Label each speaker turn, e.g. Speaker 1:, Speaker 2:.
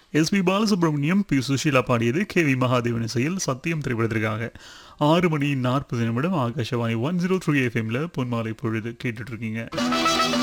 Speaker 1: SP Balasubramaniam, B Sushila பாடியது. KV Mahadevan இசையில் சத்தியம் திரைப்படத்திற்காக 6:40 ஆகாஷவாணி 103 FM பொன்மாலை பொழுது கேட்டுட்டு இருக்கீங்க.